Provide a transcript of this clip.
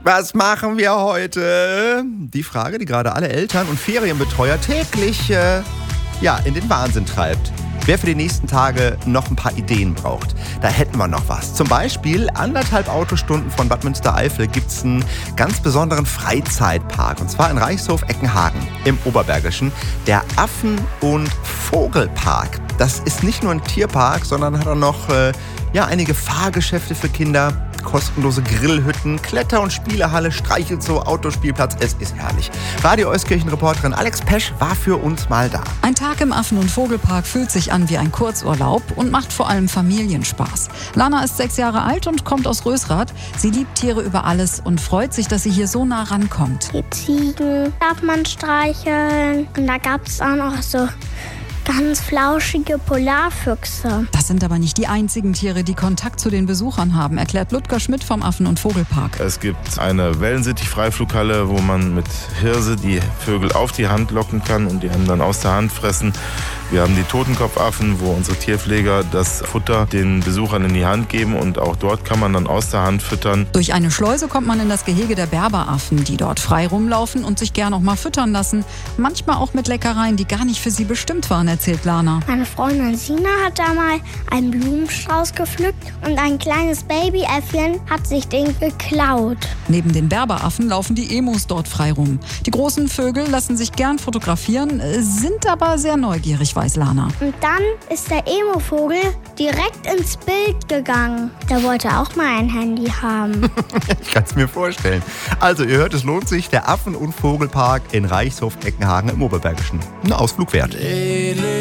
Was machen wir heute? Die Frage, die gerade alle Eltern und Ferienbetreuer täglich in den Wahnsinn treibt. Wer für die nächsten Tage noch ein paar Ideen braucht, da hätten wir noch was. Zum Beispiel 1,5 Autostunden von Bad Münstereifel gibt es einen ganz besonderen Freizeitpark. Und zwar in Reichshof-Eckenhagen im Oberbergischen. Der Affen- und Vogelpark. Das ist nicht nur ein Tierpark, sondern hat auch noch einige Fahrgeschäfte für Kinder. Kostenlose Grillhütten, Kletter- und Spielehalle, Streichelzoo, Autospielplatz. Es ist herrlich. Radio Euskirchen-Reporterin Alex Pesch war für uns mal da. Ein Tag im Affen- und Vogelpark fühlt sich an wie ein Kurzurlaub und macht vor allem Familienspaß. Lana ist 6 Jahre alt und kommt aus Rösrath. Sie liebt Tiere über alles und freut sich, dass sie hier so nah rankommt. Die Ziegen darf man streicheln. Und da gab es auch noch so ganz flauschige Polarfüchse. Das sind aber nicht die einzigen Tiere, die Kontakt zu den Besuchern haben, erklärt Ludger Schmidt vom Affen- und Vogelpark. Es gibt eine Wellensittich-Freiflughalle, wo man mit Hirse die Vögel auf die Hand locken kann und die dann aus der Hand fressen. Wir haben die Totenkopfaffen, wo unsere Tierpfleger das Futter den Besuchern in die Hand geben und auch dort kann man dann aus der Hand füttern. Durch eine Schleuse kommt man in das Gehege der Berberaffen, die dort frei rumlaufen und sich gern auch mal füttern lassen. Manchmal auch mit Leckereien, die gar nicht für sie bestimmt waren, erzählt Lana. Meine Freundin Sina hat da mal einen Blumenstrauß gepflückt und ein kleines Babyäffchen hat sich den geklaut. Neben den Berberaffen laufen die Emus dort frei rum. Die großen Vögel lassen sich gern fotografieren, sind aber sehr neugierig, weiß Lana. Und dann ist der Emo-Vogel direkt ins Bild gegangen. Der wollte auch mal ein Handy haben. Ich kann es mir vorstellen. Also, ihr hört, es lohnt sich. Der Affen- und Vogelpark in Reichshof-Eckenhagen im Oberbergischen. Ein Ausflug wert.